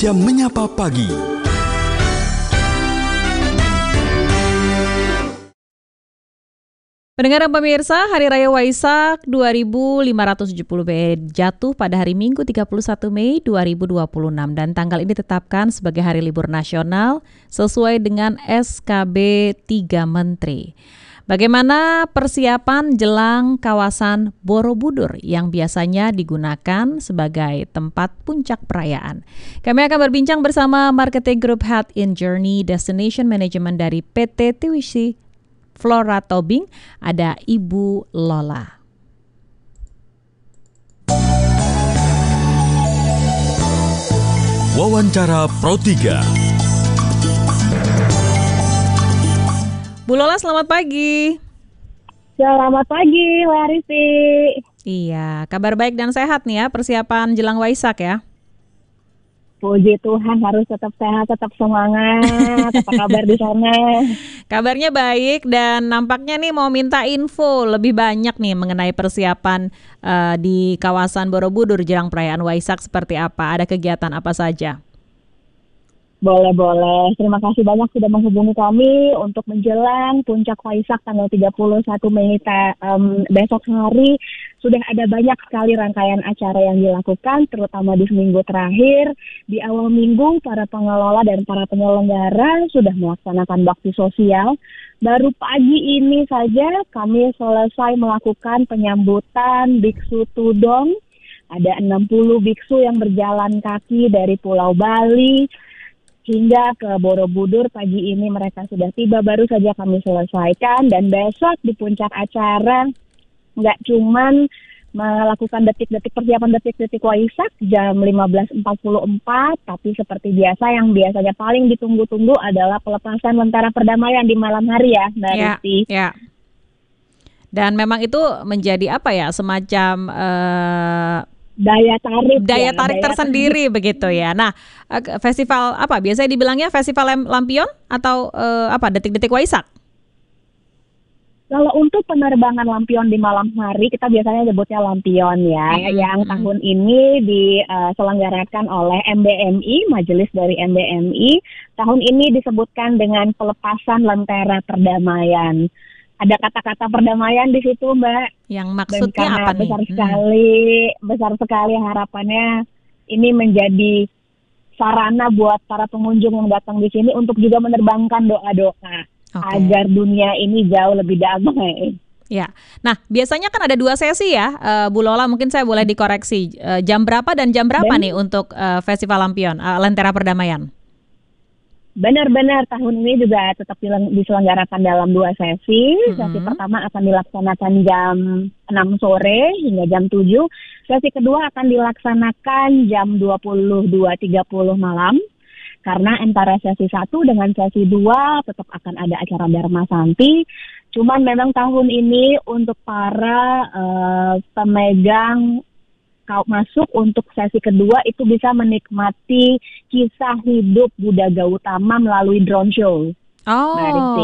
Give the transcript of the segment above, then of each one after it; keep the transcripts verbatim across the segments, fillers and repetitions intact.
Jam Menyapa Pagi. Pendengar dan pemirsa, Hari Raya Waisak dua ribu lima ratus tujuh puluh B jatuh pada hari Minggu tiga puluh satu Mei dua ribu dua puluh enam dan tanggal ini ditetapkan sebagai hari libur nasional sesuai dengan S K B tiga Menteri. Bagaimana persiapan jelang kawasan Borobudur yang biasanya digunakan sebagai tempat puncak perayaan? Kami akan berbincang bersama Marketing Group Head in Journey Destination Management dari P T Twc Flora Tobing, ada Ibu Lola. Wawancara Pro tiga. Bu Lola, selamat pagi. Selamat pagi, Larisi. Iya, kabar baik dan sehat nih ya, persiapan jelang Waisak ya. Puji Tuhan, harus tetap sehat, tetap semangat. Apa kabar di sana? Kabarnya baik dan nampaknya nih mau minta info lebih banyak nih mengenai persiapan uh, di kawasan Borobudur jelang perayaan Waisak seperti apa, ada kegiatan apa saja? Boleh-boleh. Terima kasih banyak sudah menghubungi kami untuk menjelang puncak Waisak tanggal tiga puluh satu Mei um, besok hari. Sudah ada banyak sekali rangkaian acara yang dilakukan, terutama di seminggu terakhir. Di awal minggu, para pengelola dan para penyelenggara sudah melaksanakan bakti sosial. Baru pagi ini saja kami selesai melakukan penyambutan Biksu Tudong. Ada enam puluh biksu yang berjalan kaki dari Pulau Bali hingga ke Borobudur. Pagi ini mereka sudah tiba, baru saja kami selesaikan. Dan besok di puncak acara nggak cuman melakukan detik-detik persiapan detik-detik Waisak jam lima belas empat puluh empat, tapi seperti biasa yang biasanya paling ditunggu-tunggu adalah pelepasan Lentera Perdamaian di malam hari ya, Mbak Ya, Risti. ya. Dan memang itu menjadi apa ya, semacam uh, daya tarik daya ya, tarik daya tersendiri tarik. Begitu ya. Nah, festival apa biasanya dibilangnya festival lampion atau uh, apa detik-detik Waisak? Kalau untuk penerbangan lampion di malam hari, kita biasanya sebutnya lampion ya, hmm. yang tahun ini diselenggarakan oleh M B M I, Majelis dari M B M I. Tahun ini disebutkan dengan pelepasan Lentera Perdamaian. Ada kata-kata perdamaian di situ, Mbak. Yang maksudnya apa nih? Besar sekali, hmm. besar sekali harapannya ini menjadi sarana buat para pengunjung yang datang di sini untuk juga menerbangkan doa-doa. Okay. Agar dunia ini jauh lebih damai. Ya, nah biasanya kan ada dua sesi ya, uh, Bu Lola, mungkin saya boleh dikoreksi, uh, jam berapa dan jam berapa dan, nih untuk uh, Festival Lampion, uh, Lentera Perdamaian? Benar-benar tahun ini juga tetap diselenggarakan dalam dua sesi. Mm-hmm. Sesi pertama akan dilaksanakan jam enam sore hingga jam tujuh. Sesi kedua akan dilaksanakan jam dua puluh dua tiga puluh malam. Karena antara sesi satu dengan sesi dua tetap akan ada acara Dharma Santi. Cuman memang tahun ini untuk para uh, pemegang kau masuk untuk sesi kedua itu bisa menikmati kisah hidup Buddha Gautama melalui drone show. Oh, Berarti,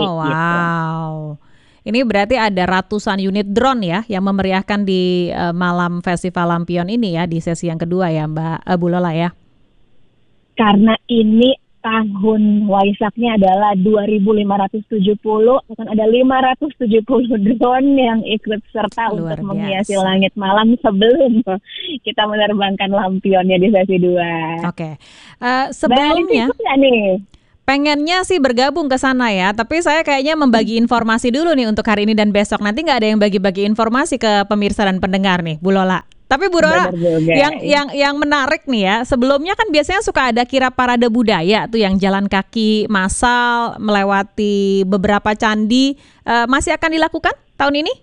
wow. Gitu. Ini berarti ada ratusan unit drone ya yang memeriahkan di uh, malam Festival Lampion ini ya, di sesi yang kedua ya Mbak uh, Bu Lola ya. Karena ini tahun Waisaknya adalah dua ribu lima ratus tujuh puluh, akan ada lima ratus tujuh puluh drone yang ikut serta Luar untuk biasa. Menghiasi langit malam sebelum kita menerbangkan lampionnya di sesi dua. Oke, okay. uh, sebelumnya nih? Pengennya sih bergabung ke sana ya, tapi saya kayaknya membagi informasi dulu nih untuk hari ini dan besok. Nanti nggak ada yang bagi-bagi informasi ke pemirsa dan pendengar nih, Bu Lola. Tapi Bu Lola, yang yang yang menarik nih ya, sebelumnya kan biasanya suka ada kirap parade budaya tuh yang jalan kaki massal melewati beberapa candi, uh, masih akan dilakukan tahun ini?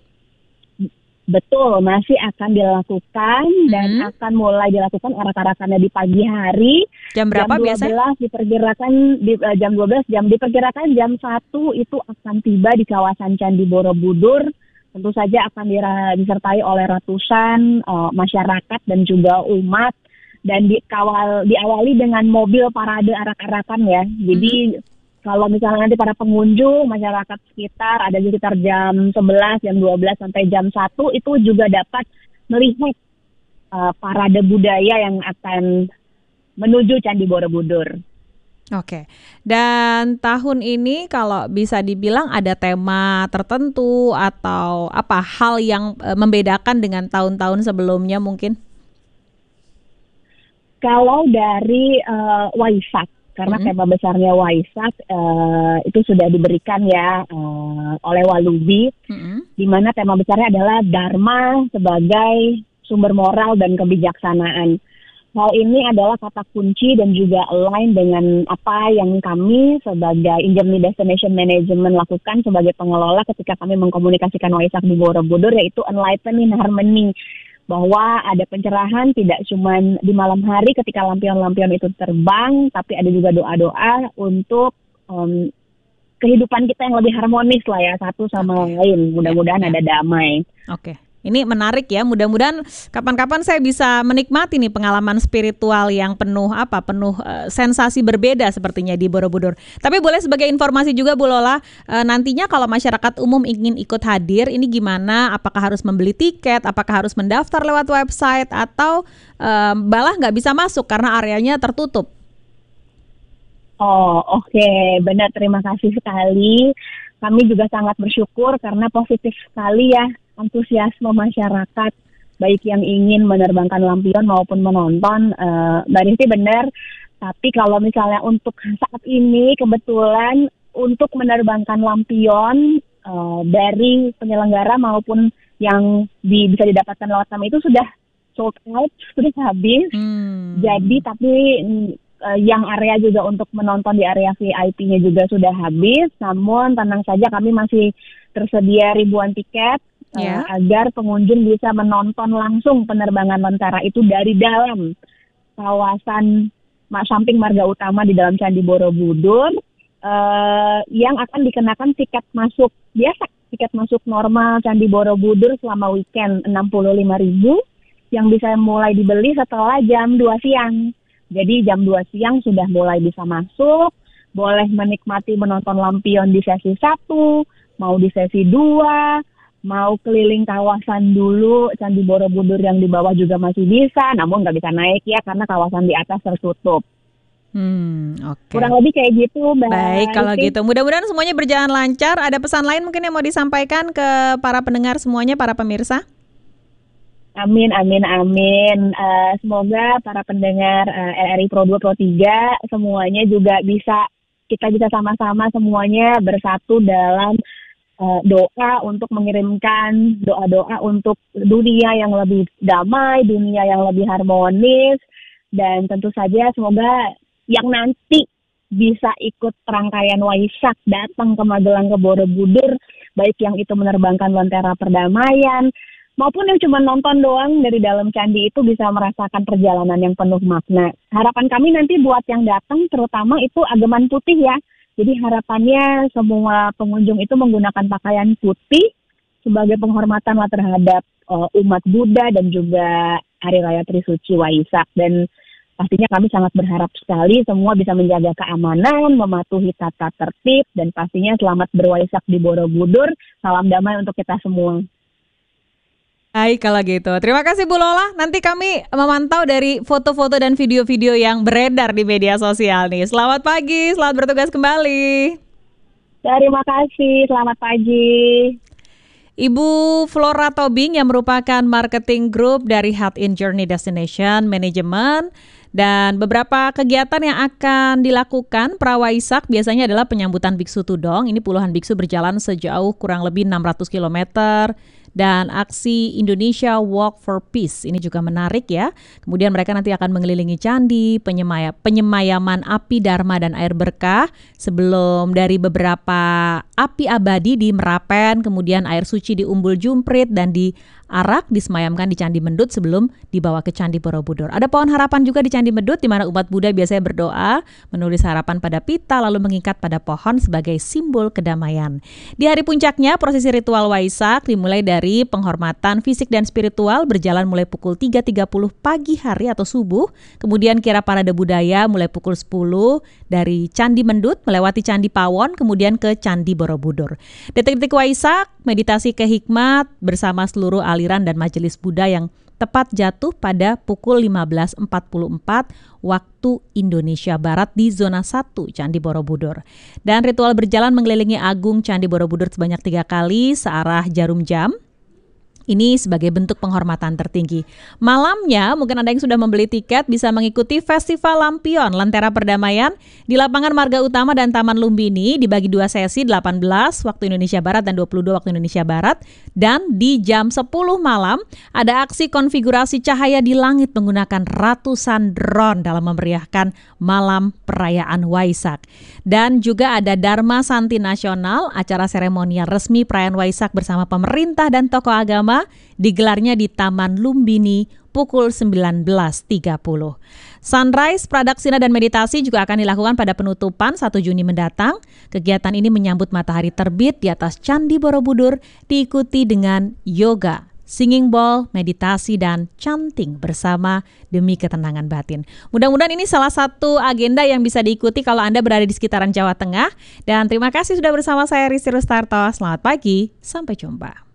Betul, masih akan dilakukan dan hmm. akan mulai dilakukan arak-arakannya di pagi hari. Jam berapa biasanya? Jam dua belas diperkirakan di uh, jam dua belas jam diperkirakan jam satu itu akan tiba di kawasan Candi Borobudur. Tentu saja akan disertai oleh ratusan uh, masyarakat dan juga umat dan dikawal diawali dengan mobil parade arak-arakan ya. Jadi hmm. kalau misalnya nanti para pengunjung masyarakat sekitar ada di sekitar jam sebelas, jam dua belas sampai jam satu itu juga dapat melihat uh, parade budaya yang akan menuju Candi Borobudur. Oke, dan tahun ini kalau bisa dibilang ada tema tertentu atau apa hal yang uh, membedakan dengan tahun-tahun sebelumnya mungkin? Kalau dari uh, Waisak, karena mm-hmm. tema besarnya Waisak uh, itu sudah diberikan ya uh, oleh Walubi, mm-hmm. di mana tema besarnya adalah Dharma sebagai sumber moral dan kebijaksanaan. Hal ini adalah kata kunci dan juga align dengan apa yang kami sebagai Injernie Destination Management lakukan sebagai pengelola ketika kami mengkomunikasikan Waisak di Borobudur, yaitu enlightening harmony. Bahwa ada pencerahan tidak cuma di malam hari ketika lampion-lampion itu terbang, tapi ada juga doa-doa untuk um, kehidupan kita yang lebih harmonis lah ya, satu sama okay. lain. Mudah-mudahan ya, ya. ada damai. Oke. Okay. Ini menarik ya, mudah-mudahan kapan-kapan saya bisa menikmati nih pengalaman spiritual yang penuh apa, penuh uh, sensasi berbeda sepertinya di Borobudur. Tapi boleh sebagai informasi juga Bu Lola, uh, nantinya kalau masyarakat umum ingin ikut hadir, ini gimana? Apakah harus membeli tiket? Apakah harus mendaftar lewat website? Atau uh, malah nggak bisa masuk karena areanya tertutup? Oh oke, okay. Benar, terima kasih sekali. Kami juga sangat bersyukur karena positif sekali ya antusiasme masyarakat, baik yang ingin menerbangkan lampion maupun menonton. Uh, Mbak Rizky benar, tapi kalau misalnya untuk saat ini kebetulan untuk menerbangkan lampion uh, dari penyelenggara maupun yang di, bisa didapatkan lewat kami itu sudah sold out, sudah habis. Hmm. Jadi tapi uh, yang area juga untuk menonton di area V I P-nya juga sudah habis. Namun tenang saja, kami masih tersedia ribuan tiket. Yeah. Uh, agar pengunjung bisa menonton langsung penerbangan Lentera itu dari dalam kawasan samping marga utama di dalam Candi Borobudur, uh, yang akan dikenakan tiket masuk biasa, tiket masuk normal Candi Borobudur selama weekend enam puluh lima ribu yang bisa mulai dibeli setelah jam dua siang. Jadi jam dua siang sudah mulai bisa masuk, boleh menikmati menonton lampion di sesi satu, mau di sesi dua, mau keliling kawasan dulu, Candi Borobudur yang di bawah juga masih bisa, namun nggak bisa naik ya karena kawasan di atas tertutup. Hmm, oke. Okay. Kurang lebih kayak gitu, Mbak. Baik, kalau gitu. Mudah-mudahan semuanya berjalan lancar. Ada pesan lain mungkin yang mau disampaikan ke para pendengar semuanya, para pemirsa? Amin, amin, amin. Uh, semoga para pendengar uh, R R I Pro dua, Pro tiga semuanya juga bisa, kita bisa sama-sama semuanya bersatu dalam Uh, doa untuk mengirimkan doa-doa untuk dunia yang lebih damai, dunia yang lebih harmonis, dan tentu saja semoga yang nanti bisa ikut rangkaian Waisak datang ke Magelang, ke Borobudur, baik yang itu menerbangkan Lentera Perdamaian maupun yang cuma nonton doang dari dalam candi itu bisa merasakan perjalanan yang penuh makna. Harapan kami nanti buat yang datang terutama itu ageman putih ya. Jadi harapannya semua pengunjung itu menggunakan pakaian putih sebagai penghormatan lah terhadap uh, umat Buddha dan juga Hari Raya Trisuci Waisak. Dan pastinya kami sangat berharap sekali semua bisa menjaga keamanan, mematuhi tata tertib, dan pastinya selamat berwaisak di Borobudur. Salam damai untuk kita semua. Baik kalau gitu. Terima kasih Bu Lola. Nanti kami memantau dari foto-foto dan video-video yang beredar di media sosial nih. Selamat pagi, selamat bertugas kembali. Terima kasih, selamat pagi. Ibu Flora Tobing yang merupakan marketing group dari Health in Journey Destination Management. Dan beberapa kegiatan yang akan dilakukan Prawaisak biasanya adalah penyambutan biksu tudong. Ini puluhan biksu berjalan sejauh kurang lebih enam ratus kilometer. Dan aksi Indonesia Walk for Peace ini juga menarik ya. Kemudian mereka nanti akan mengelilingi candi, penyemaya, penyemayaman api Dharma dan air berkah. Sebelum dari beberapa api abadi di Merapen, kemudian air suci di Umbul Jumprit dan di Arak disemayamkan di Candi Mendut sebelum dibawa ke Candi Borobudur. Ada pohon harapan juga di Candi Mendut di mana umat Buddha biasanya berdoa, menulis harapan pada pita lalu mengikat pada pohon sebagai simbol kedamaian. Di hari puncaknya prosesi ritual Waisak dimulai dari penghormatan fisik dan spiritual berjalan mulai pukul tiga tiga puluh pagi hari atau subuh. Kemudian kira parade budaya mulai pukul sepuluh dari Candi Mendut melewati Candi Pawon kemudian ke Candi Borobudur. Detik-detik Waisak, meditasi ke hikmat bersama seluruh aliran dan majelis Buddha yang tepat jatuh pada pukul lima belas empat puluh empat waktu Indonesia Barat di zona satu Candi Borobudur. Dan ritual berjalan mengelilingi Agung Candi Borobudur sebanyak tiga kali searah jarum jam. Ini sebagai bentuk penghormatan tertinggi. Malamnya, mungkin Anda yang sudah membeli tiket bisa mengikuti Festival Lampion Lentera Perdamaian di lapangan Marga Utama dan Taman Lumbini, dibagi dua sesi, delapan belas waktu Indonesia Barat dan dua puluh dua waktu Indonesia Barat. Dan di jam sepuluh malam ada aksi konfigurasi cahaya di langit menggunakan ratusan drone dalam memeriahkan malam perayaan Waisak. Dan juga ada Dharma Santi Nasional, acara seremonial resmi perayaan Waisak bersama pemerintah dan tokoh agama, digelarnya di Taman Lumbini pukul sembilan belas tiga puluh. Sunrise, pradaksina dan meditasi juga akan dilakukan pada penutupan satu Juni mendatang. Kegiatan ini menyambut matahari terbit di atas Candi Borobudur, diikuti dengan yoga, singing bowl, meditasi, dan chanting bersama demi ketenangan batin. Mudah-mudahan ini salah satu agenda yang bisa diikuti kalau Anda berada di sekitaran Jawa Tengah. Dan terima kasih sudah bersama saya, Rizky Rustarto. Selamat pagi, sampai jumpa.